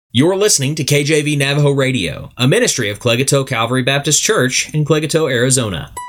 You're listening to KJV Navajo Radio, a ministry of Clegato Calvary Baptist Church in Clegato, Arizona.